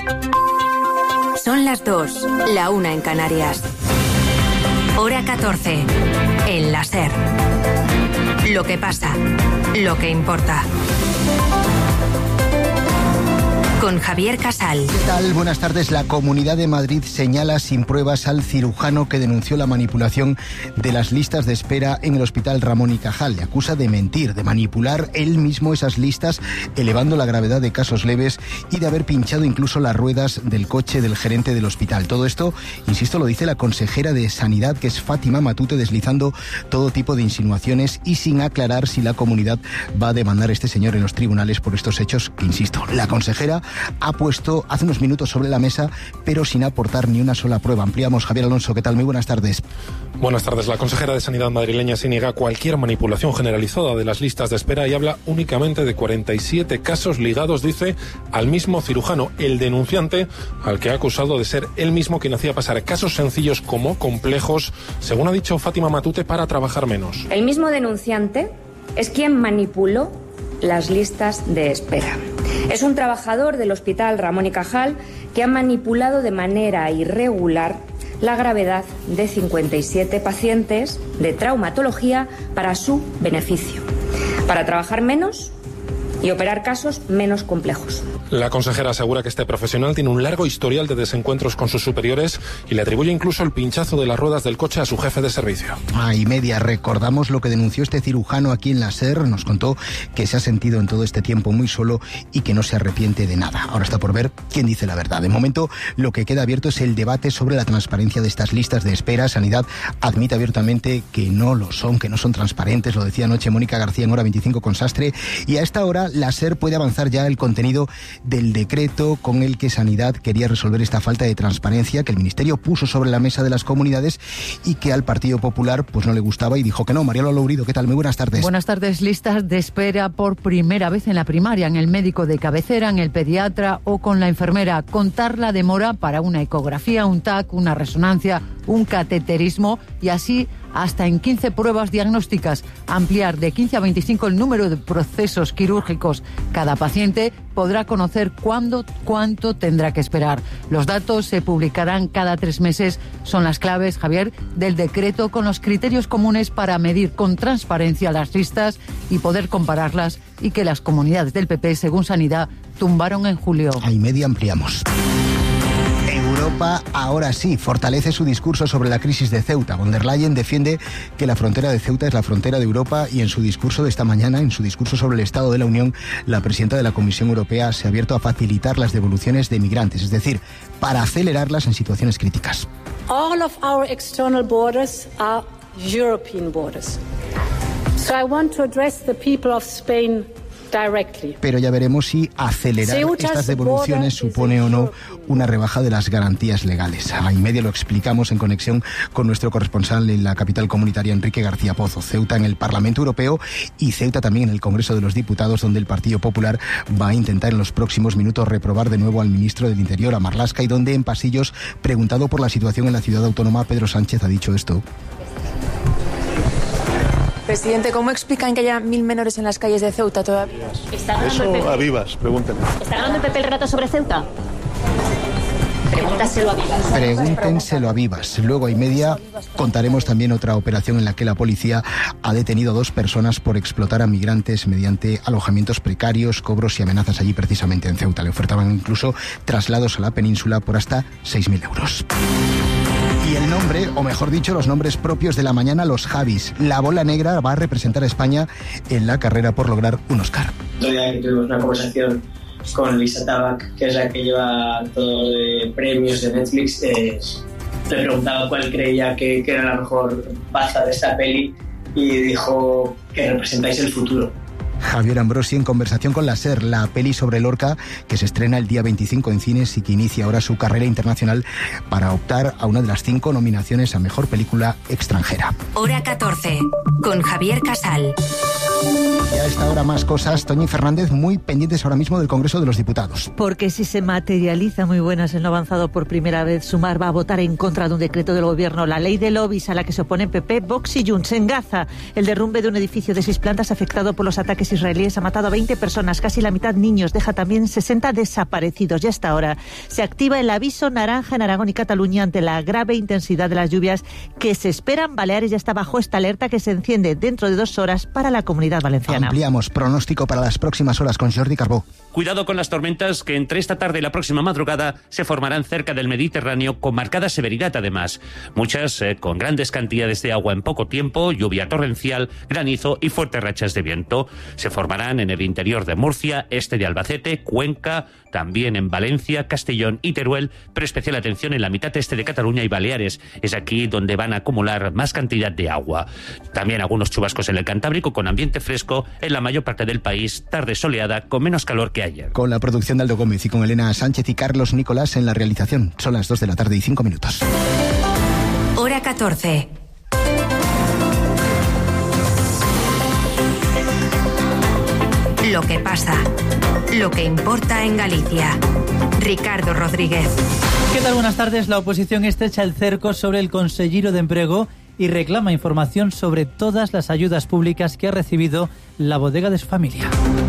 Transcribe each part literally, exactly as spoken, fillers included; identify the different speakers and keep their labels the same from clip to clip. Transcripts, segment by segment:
Speaker 1: Son las dos, la una en Canarias. Hora catorce, en la SER. Lo que pasa, lo que importa. Con Javier Casal.
Speaker 2: ¿Qué tal? Buenas tardes. La Comunidad de Madrid señala sin pruebas al cirujano que denunció la manipulación de las listas de espera en el Hospital Ramón y Cajal. Le acusa de mentir, de manipular él mismo esas listas, elevando la gravedad de casos leves y de haber pinchado incluso las ruedas del coche del gerente del hospital. Todo esto, insisto, lo dice la consejera de Sanidad, que es Fátima Matute, deslizando todo tipo de insinuaciones y sin aclarar si la comunidad va a demandar a este señor en los tribunales por estos hechos que, insisto, la consejera ha puesto hace unos minutos sobre la mesa, pero sin aportar ni una sola prueba. Ampliamos. Javier Alonso, ¿qué tal? Muy buenas tardes.
Speaker 3: Buenas tardes. La consejera de Sanidad madrileña se niega a cualquier manipulación generalizada de las listas de espera y habla únicamente de cuarenta y siete casos ligados, dice, al mismo cirujano, el denunciante, al que ha acusado de ser él mismo quien hacía pasar casos sencillos como complejos, según ha dicho Fátima Matute, para trabajar menos.
Speaker 4: El mismo denunciante es quien manipuló las listas de espera. Es un trabajador del Hospital Ramón y Cajal que ha manipulado de manera irregular la gravedad de cincuenta y siete pacientes de traumatología para su beneficio, para trabajar menos y operar casos menos complejos.
Speaker 3: La consejera asegura que este profesional tiene un largo historial de desencuentros con sus superiores y le atribuye incluso el pinchazo de las ruedas del coche a su jefe de servicio.
Speaker 2: Ah, y media, recordamos lo que denunció este cirujano aquí en la SER. Nos contó que se ha sentido en todo este tiempo muy solo y que no se arrepiente de nada. Ahora está por ver quién dice la verdad. De momento, lo que queda abierto es el debate sobre la transparencia de estas listas de espera. Sanidad admite abiertamente que no lo son, que no son transparentes. Lo decía anoche Mónica García en Hora veinticinco con Sastre. Y a esta hora, la SER puede avanzar ya el contenido del decreto con el que Sanidad quería resolver esta falta de transparencia que el Ministerio puso sobre la mesa de las comunidades y que al Partido Popular pues no le gustaba y dijo que no. María Lourido, ¿qué tal? Muy buenas tardes.
Speaker 5: Buenas tardes. Listas de espera por primera vez en la primaria, en el médico de cabecera, en el pediatra o con la enfermera. Contar la demora para una ecografía, un T A C, una resonancia, un cateterismo y así hasta en quince pruebas diagnósticas. Ampliar de quince a veinticinco el número de procesos quirúrgicos. Cada paciente podrá conocer cuándo, cuánto tendrá que esperar. Los datos se publicarán cada tres meses. Son las claves, Javier, del decreto con los criterios comunes para medir con transparencia las listas y poder compararlas y que las comunidades del P P, según Sanidad, tumbaron en julio.
Speaker 2: A y media ampliamos. Europa ahora sí fortalece su discurso sobre la crisis de Ceuta. Von der Leyen defiende que la frontera de Ceuta es la frontera de Europa y en su discurso de esta mañana, en su discurso sobre el Estado de la Unión, la presidenta de la Comisión Europea se ha abierto a facilitar las devoluciones de migrantes, es decir, para acelerarlas en situaciones críticas.
Speaker 6: All of our external borders are European borders. So I want to address the people of Spain directly.
Speaker 2: Pero ya veremos si acelerar estas devoluciones supone o no una rebaja de las garantías legales. A y media lo explicamos en conexión con nuestro corresponsal en la capital comunitaria, Enrique García Pozo. Ceuta en el Parlamento Europeo y Ceuta también en el Congreso de los Diputados, donde el Partido Popular va a intentar en los próximos minutos reprobar de nuevo al ministro del Interior, a Marlaska, y donde en pasillos, preguntado por la situación en la ciudad autónoma, Pedro Sánchez ha dicho esto.
Speaker 7: Presidente, ¿cómo explican que haya mil menores en las calles de Ceuta todavía?
Speaker 8: Eso a Vivas, pregúntenle.
Speaker 9: ¿Está hablando el P P el rato sobre Ceuta? Pregúntaselo a Vivas.
Speaker 2: Pregúntenselo a Vivas. Luego a y media contaremos también otra operación en la que la policía ha detenido a dos personas por explotar a migrantes mediante alojamientos precarios, cobros y amenazas allí precisamente en Ceuta. Le ofertaban incluso traslados a la península por hasta seis mil euros. Y el nombre, o mejor dicho, los nombres propios de la mañana, los Javis. La bola negra va a representar a España en la carrera por lograr un Oscar.
Speaker 10: El día que tuvimos una conversación con Lisa Tabac, que es la que lleva todo de premios de Netflix, eh, le preguntaba cuál creía que, que era la mejor baza de esta peli y dijo que representáis el futuro.
Speaker 2: Javier Ambrosi en conversación con la SER, la peli sobre Lorca que se estrena el día veinticinco en cines y que inicia ahora su carrera internacional para optar a una de las cinco nominaciones a Mejor Película Extranjera.
Speaker 1: Hora catorce, con Javier Casal.
Speaker 2: Y a esta hora más cosas, Toñi Fernández, muy pendientes ahora mismo del Congreso de los Diputados.
Speaker 11: Porque si se materializa, muy buenas, en lo avanzado por primera vez, Sumar va a votar en contra de un decreto del Gobierno, la ley de lobbies a la que se oponen P P, Vox y Junts. En Gaza, el derrumbe de un edificio de seis plantas afectado por los ataques israelíes ha matado a veinte personas, casi la mitad niños, deja también sesenta desaparecidos. Y hasta ahora se activa el aviso naranja en Aragón y Cataluña ante la grave intensidad de las lluvias que se esperan. Baleares ya está bajo esta alerta que se enciende dentro de dos horas para la Comunidad Valenciana.
Speaker 2: Ampliamos pronóstico para las próximas horas con Jordi Carbó.
Speaker 12: Cuidado con las tormentas que entre esta tarde y la próxima madrugada se formarán cerca del Mediterráneo con marcada severidad además. Muchas eh, con grandes cantidades de agua en poco tiempo, lluvia torrencial, granizo y fuertes rachas de viento. Se formarán en el interior de Murcia, este de Albacete, Cuenca, también en Valencia, Castellón y Teruel, pero especial atención en la mitad este de Cataluña y Baleares. Es aquí donde van a acumular más cantidad de agua. También algunos chubascos en el Cantábrico con ambiente fresco en la mayor parte del país, tarde soleada con menos calor que ayer.
Speaker 2: Con la producción de Aldo Gómez y con Elena Sánchez y Carlos Nicolás en la realización. Son las dos de la tarde y cinco minutos.
Speaker 1: Hora catorce. Lo que pasa, lo que importa en Galicia. Ricardo Rodríguez.
Speaker 13: ¿Qué tal? Buenas tardes. La oposición estrecha el cerco sobre el Conselleiro de Emprego y reclama información sobre todas las ayudas públicas que ha recibido la bodega de su familia.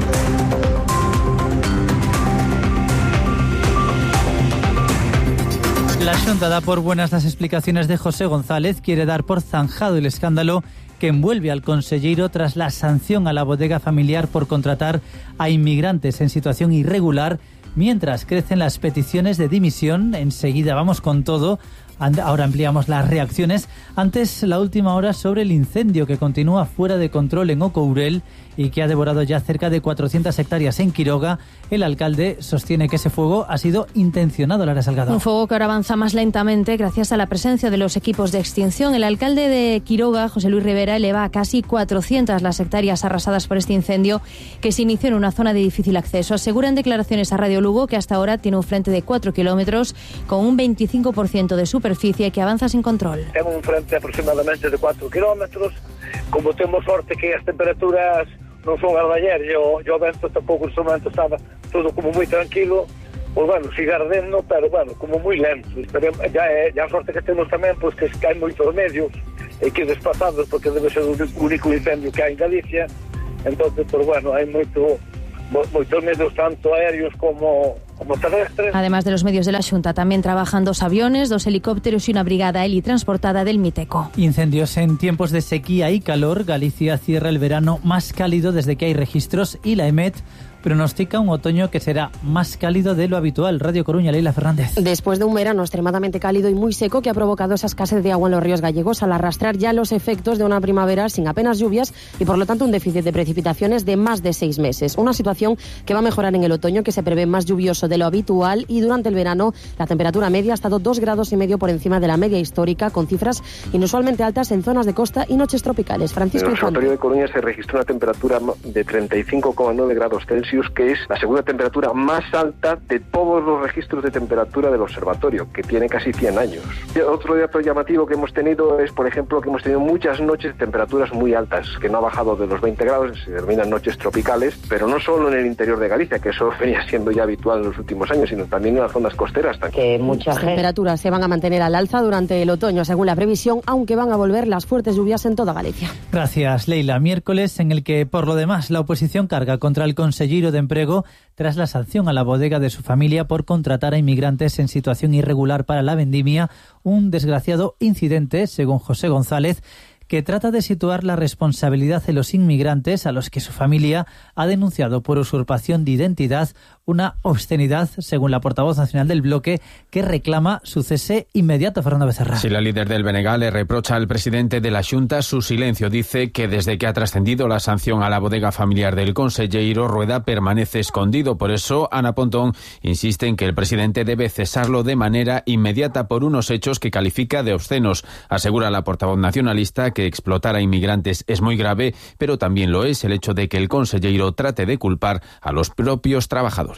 Speaker 13: La Xunta da por buenas las explicaciones de José González, quiere dar por zanjado el escándalo que envuelve al conselleiro tras la sanción a la bodega familiar por contratar a inmigrantes en situación irregular, mientras crecen las peticiones de dimisión. Enseguida vamos con todo. Ahora ampliamos las reacciones. Antes, la última hora sobre el incendio que continúa fuera de control en Ocourel y que ha devorado ya cerca de cuatrocientas hectáreas en Quiroga. El alcalde sostiene que ese fuego ha sido intencionado, Lara Salgado.
Speaker 14: Un fuego que ahora avanza más lentamente gracias a la presencia de los equipos de extinción. El alcalde de Quiroga, José Luis Rivera, eleva a casi cuatrocientas las hectáreas arrasadas por este incendio que se inició en una zona de difícil acceso. Asegura en declaraciones a Radio Lugo que hasta ahora tiene un frente de cuatro kilómetros con un veinticinco por ciento de superficie que avanza sin control.
Speaker 15: Tengo un frente aproximadamente de cuatro kilómetros. Como tenemos sorte que as temperaturas non son as de ayer, yo, yo vento tampouco en este momento estaba todo como moi tranquilo, pues bueno, sigue ardendo, pero bueno, como moi lento. Esperemos, ya, ya a sorte que temos tamén, pues que hai moitos medios e que desplazados, porque debe ser o único incendio que hai en Galicia, entonces, pues bueno, hai moito, moitos medios tanto aéreos como como terrestres.
Speaker 14: Además de los medios de la Xunta, también trabajan dos aviones, dos helicópteros y una brigada helitransportada del Miteco.
Speaker 13: Incendios en tiempos de sequía y calor. Galicia cierra el verano más cálido desde que hay registros y la EMET pronostica un otoño que será más cálido de lo habitual. Radio Coruña, Leila Fernández.
Speaker 16: Después de un verano extremadamente cálido y muy seco que ha provocado esa escasez de agua en los ríos gallegos al arrastrar ya los efectos de una primavera sin apenas lluvias y por lo tanto un déficit de precipitaciones de más de seis meses. Una situación que va a mejorar en el otoño, que se prevé más lluvioso de lo habitual, y durante el verano la temperatura media ha estado dos grados y medio por encima de la media histórica, con cifras inusualmente altas en zonas de costa y noches tropicales. Francisco
Speaker 17: En el Observatorio de Coruña se registró una temperatura de treinta y cinco coma nueve grados Celsius, que es la segunda temperatura más alta de todos los registros de temperatura del observatorio, que tiene casi cien años. Y otro dato llamativo que hemos tenido es, por ejemplo, que hemos tenido muchas noches de temperaturas muy altas, que no ha bajado de los veinte grados, se denominan noches tropicales, pero no solo en el interior de Galicia, que eso venía siendo ya habitual en los últimos años, sino también en las zonas costeras.
Speaker 16: Que muchas temperaturas se van a mantener al alza durante el otoño, según la previsión, aunque van a volver las fuertes lluvias en toda Galicia.
Speaker 13: Gracias, Leila. Miércoles en el que, por lo demás, la oposición carga contra el conselleiro de Emprego tras la sanción a la bodega de su familia por contratar a inmigrantes en situación irregular para la vendimia, un desgraciado incidente, según José González, que trata de situar la responsabilidad de los inmigrantes a los que su familia ha denunciado por usurpación de identidad, una obscenidad, según la portavoz nacional del bloque, que reclama su cese inmediato. Fernando Becerra.
Speaker 18: Si la líder del B N G le reprocha al presidente de la Xunta su silencio, dice que desde que ha trascendido la sanción a la bodega familiar del conselleiro, Rueda permanece escondido. Por eso, Ana Pontón insiste en que el presidente debe cesarlo de manera inmediata por unos hechos que califica de obscenos. Asegura la portavoz nacionalista que explotar a inmigrantes es muy grave, pero también lo es el hecho de que el conselleiro trate de culpar a los propios trabajadores.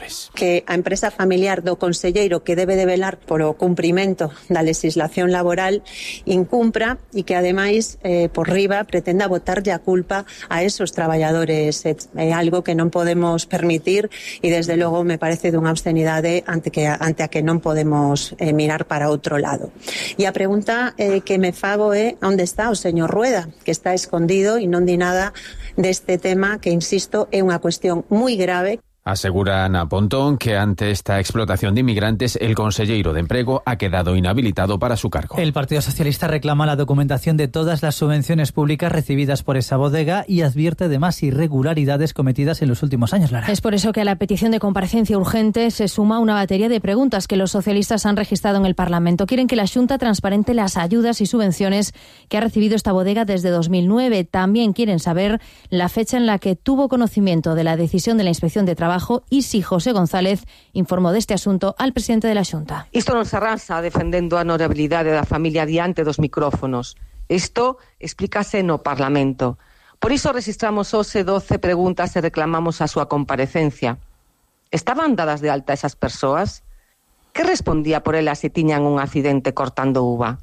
Speaker 18: trabajadores.
Speaker 19: Que a empresa familiar do conselleiro, que debe de velar polo cumprimento da legislación laboral, incumpra e que ademais eh, por riba pretenda botarlle a culpa a esos traballadores. É eh, algo que non podemos permitir e desde logo me parece dunha obscenidade ante, que, ante a que non podemos eh, mirar para outro lado. E a pregunta eh, que me fago é onde está o señor Rueda, que está escondido e non di nada deste tema que, insisto, é unha cuestión moi grave.
Speaker 18: Asegura Ana Pontón que ante esta explotación de inmigrantes el conselleiro de Empleo ha quedado inhabilitado para su cargo.
Speaker 13: El Partido Socialista reclama la documentación de todas las subvenciones públicas recibidas por esa bodega y advierte de más irregularidades cometidas en los últimos años, Lara.
Speaker 14: Es por eso que a la petición de comparecencia urgente se suma una batería de preguntas que los socialistas han registrado en el Parlamento. Quieren que la Xunta transparente las ayudas y subvenciones que ha recibido esta bodega desde dos mil nueve. También quieren saber la fecha en la que tuvo conocimiento de la decisión de la Inspección de Trabajo y si José González informó de este asunto al presidente de la Xunta.
Speaker 20: Isto non se arrasa defendendo a honorabilidade da familia diante dos micrófonos. Isto explícase no Parlamento. Por iso registramos hoxe doce preguntas e reclamamos a súa comparecencia. Estaban dadas de alta esas persoas? Que respondía por elas se tiñan un accidente cortando uva?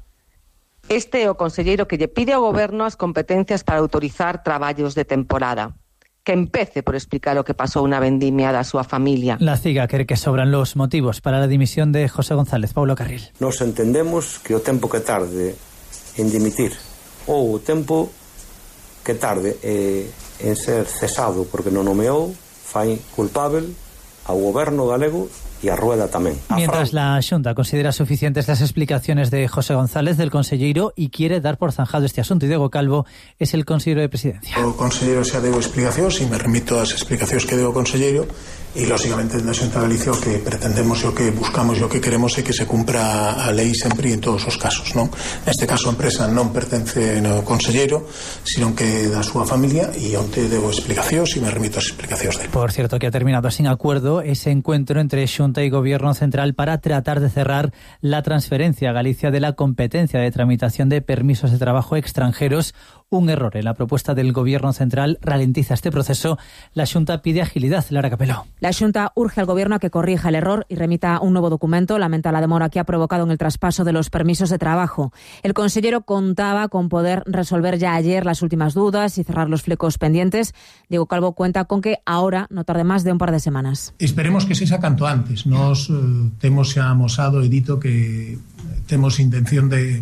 Speaker 20: Este é o conselleiro que lle pide ao goberno as competencias para autorizar traballos de temporada. Que empece por explicar lo que pasó una vendimia da súa familia.
Speaker 13: La CIGA cree que sobran los motivos para la dimisión de José González. Paulo Carril.
Speaker 21: Nos entendemos que o tempo que tarde en dimitir ou o tempo que tarde eh, en ser cesado porque non nomeou fai culpável ao goberno galego y a Rueda tamén.
Speaker 13: Mientras la Xunta considera suficientes las explicaciones de José González, del conselleiro, y quiere dar por zanjado este asunto. Y Diego Calvo es el conselleiro de Presidencia.
Speaker 22: O conselleiro xa deu explicacións e me remito ás explicacións que deu o conselleiro e, lógicamente, na Xunta de Galicia o que pretendemos e o que buscamos e o que queremos é que se cumpra a lei sempre en todos os casos, non? Neste caso a empresa non pertence no conselleiro, sino que da súa familia, e onte deu explicacións e me remito ás explicacións dele.
Speaker 13: Por cierto, que ha terminado sin acuerdo ese encuentro entre Xunta y Gobierno Central para tratar de cerrar la transferencia a Galicia de la competencia de tramitación de permisos de trabajo extranjeros. Un error en la propuesta del Gobierno Central ralentiza este proceso. La Xunta pide agilidad. Lara Capeló.
Speaker 23: La Xunta urge al Gobierno a que corrija el error y remita un nuevo documento. Lamenta la demora que ha provocado en el traspaso de los permisos de trabajo. El consellero contaba con poder resolver ya ayer las últimas dudas y cerrar los flecos pendientes. Diego Calvo cuenta con que ahora no tarde más de un par de semanas.
Speaker 22: Esperemos que sexa canto antes. Nos eh, temos xa amosado e dito que temos intención de,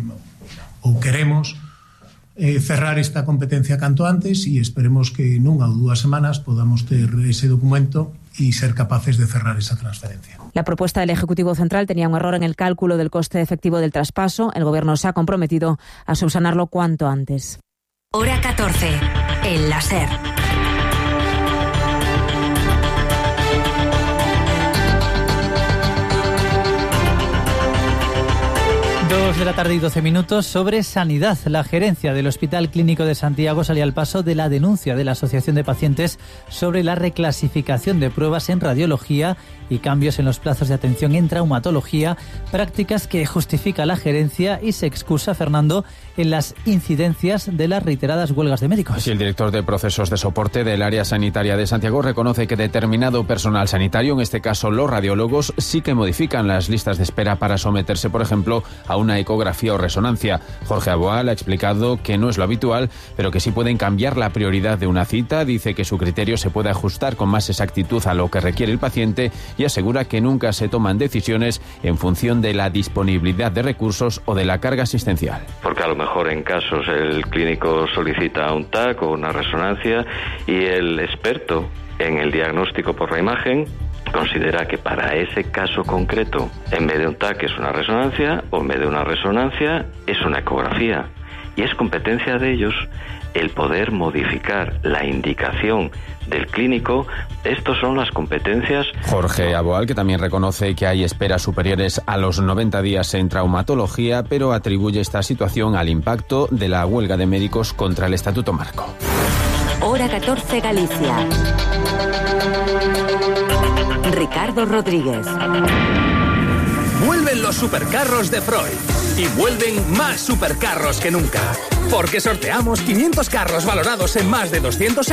Speaker 22: ou queremos, Eh, cerrar esta competencia canto antes e esperemos que nunha ou dúas semanas podamos ter ese documento y ser capaces de cerrar esa transferencia.
Speaker 23: La propuesta del Ejecutivo Central tenía un error en el cálculo del coste efectivo del traspaso. El Gobierno se ha comprometido a subsanarlo cuanto antes.
Speaker 1: Hora catorce, en la SER.
Speaker 13: Dos de la tarde y doce minutos. Sobre sanidad. La gerencia del Hospital Clínico de Santiago salía al paso de la denuncia de la Asociación de Pacientes sobre la reclasificación de pruebas en radiología y cambios en los plazos de atención en traumatología, prácticas que justifica la gerencia y se excusa, Fernando, en las incidencias de las reiteradas huelgas de médicos.
Speaker 18: Sí, el director de procesos de soporte del área sanitaria de Santiago reconoce que determinado personal sanitario, en este caso los radiólogos, sí que modifican las listas de espera para someterse, por ejemplo, a una ecografía o resonancia. Jorge Aboal ha explicado que no es lo habitual, pero que sí pueden cambiar la prioridad de una cita. Dice que su criterio se puede ajustar con más exactitud a lo que requiere el paciente y asegura que nunca se toman decisiones en función de la disponibilidad de recursos o de la carga asistencial.
Speaker 24: Porque a lo mejor en casos el clínico solicita un T A C o una resonancia y el experto en el diagnóstico por la imagen considera que para ese caso concreto, en vez de un T A C es una resonancia o en vez de una resonancia es una ecografía. Y es competencia de ellos el poder modificar la indicación del clínico. Estos son las competencias.
Speaker 18: Jorge Aboal, que también reconoce que hay esperas superiores a los noventa días en traumatología, pero atribuye esta situación al impacto de la huelga de médicos contra el Estatuto Marco.
Speaker 1: Hora catorce, Galicia. Ricardo Rodríguez.
Speaker 25: Vuelven los supercarros de Freud y vuelven más supercarros que nunca, porque sorteamos quinientos carros valorados en más de doscientos